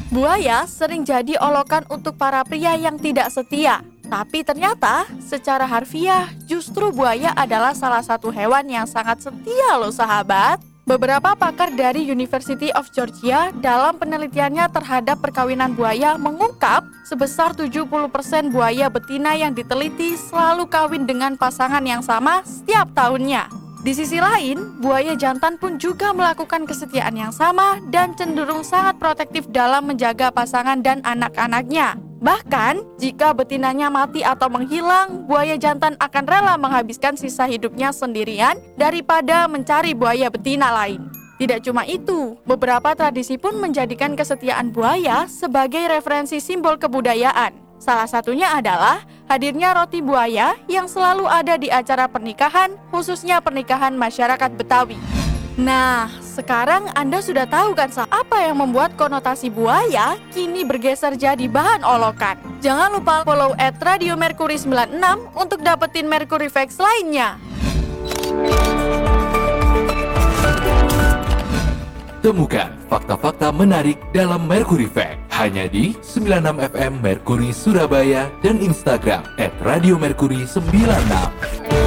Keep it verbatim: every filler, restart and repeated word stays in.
Buaya sering jadi olokan untuk para pria yang tidak setia. Tapi ternyata, secara harfiah, justru buaya adalah salah satu hewan yang sangat setia loh sahabat. Beberapa pakar dari University of Georgia dalam penelitiannya terhadap perkawinan buaya mengungkap sebesar tujuh puluh persen buaya betina yang diteliti selalu kawin dengan pasangan yang sama setiap tahunnya. Di sisi lain, buaya jantan pun juga melakukan kesetiaan yang sama dan cenderung sangat protektif dalam menjaga pasangan dan anak-anaknya. Bahkan, jika betinanya mati atau menghilang, buaya jantan akan rela menghabiskan sisa hidupnya sendirian daripada mencari buaya betina lain. Tidak cuma itu, beberapa tradisi pun menjadikan kesetiaan buaya sebagai referensi simbol kebudayaan. Salah satunya adalah hadirnya roti buaya yang selalu ada di acara pernikahan, khususnya pernikahan masyarakat Betawi. Nah, sekarang Anda sudah tahu kan apa yang membuat konotasi buaya kini bergeser jadi bahan olokan. Jangan lupa follow at Radio Mercury sembilan enam untuk dapetin Mercury Facts lainnya. Temukan fakta-fakta menarik dalam Mercury Fact hanya di sembilan puluh enam F M Mercury Surabaya dan Instagram at Radio Mercury sembilan enam.